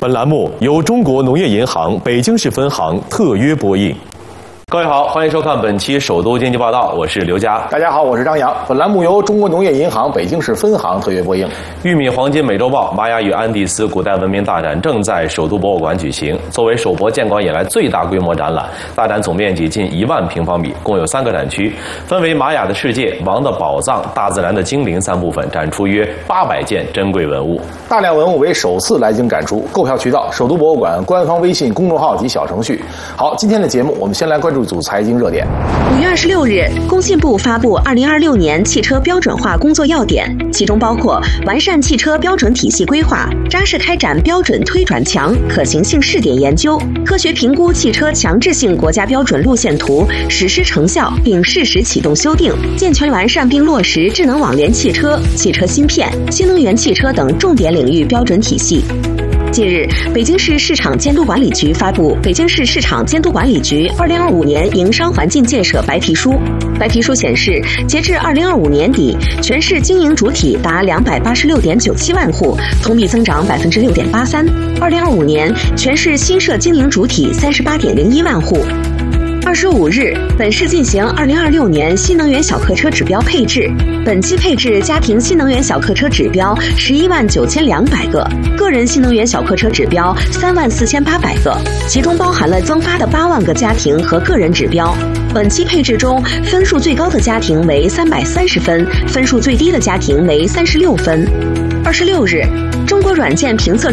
本栏目由中国农业银行北京市分行特约播映。各位好，欢迎收看本期首都经济报道，我是刘佳。 大家好，我是张扬。本栏目由中国农业银行北京市分行特约播映。 玉米黄金美洲豹玛雅与安第斯古代文明大展正在首都博物馆举行。作为首博建馆以来最大规模展览，大展总面积近1万平方米，共有3个展区，分为玛雅的世界、王的宝藏、大自然的精灵3部分，展出约800件珍贵文物。 大量文物为首次来京展出，购票渠道首都博物馆官方微信公众号及小程序。好，今天的节目我们先来关注一组财经热点。 5月26日，工信部发布2026年汽车标准化工作要点，其中包括完善汽车标准体系规划，扎实开展标准推转强可行性试点研究，科学评估汽车强制性国家标准路线图，实施成效并适时启动修订，健全完善并落实智能网联汽车、汽车芯片、新能源汽车等重点领域标准体系。近日，北京市市场监督管理局发布《北京市市场监督管理局2025年营商环境建设白皮书》。白皮书显示，截至2025年底，全市经营主体达286.97万户，同比增长6.83%。2025年，全市新设经营主体38.01万户。25日，本市进行2026年新能源小客车指标配置，本期配置家庭新能源小客车指标119200个，个人新能源小客车指标34800个，其中包含了增发的8万个家庭和个人指标。本期配置中，分数最高的家庭为330分，分数最低的家庭为36分。26日，中国软件评测